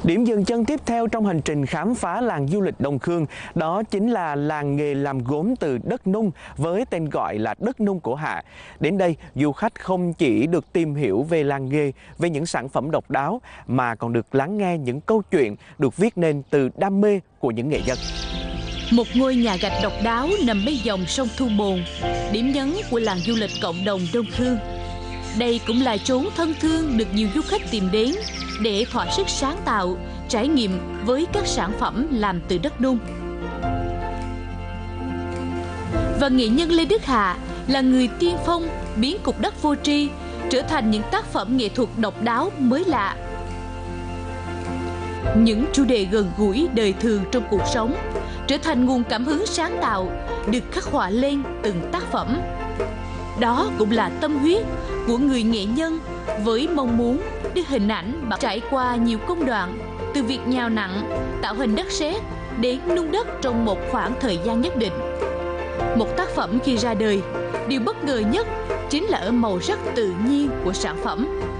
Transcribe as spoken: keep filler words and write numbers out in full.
Điểm dừng chân tiếp theo trong hành trình khám phá làng du lịch Đông Khương đó chính là làng nghề làm gốm từ đất nung với tên gọi là đất nung của Hạ. Đến đây, du khách không chỉ được tìm hiểu về làng nghề, về những sản phẩm độc đáo mà còn được lắng nghe những câu chuyện được viết nên từ đam mê của những nghệ nhân. Một ngôi nhà gạch độc đáo nằm bên dòng sông Thu Bồn, điểm nhấn của làng du lịch cộng đồng Đông Khương. Đây cũng là chốn thân thương được nhiều du khách tìm đến để thỏa sức sáng tạo, trải nghiệm với các sản phẩm làm từ đất nung. Và nghệ nhân Lê Đức Hạ là người tiên phong biến cục đất vô tri trở thành những tác phẩm nghệ thuật độc đáo mới lạ. Những chủ đề gần gũi đời thường trong cuộc sống trở thành nguồn cảm hứng sáng tạo được khắc họa lên từng tác phẩm. Đó cũng là tâm huyết của người nghệ nhân với mong muốn đưa hình ảnh trải qua nhiều công đoạn từ việc nhào nặng, tạo hình đất sét đến nung đất trong một khoảng thời gian nhất định. Một tác phẩm khi ra đời, điều bất ngờ nhất chính là ở màu sắc tự nhiên của sản phẩm.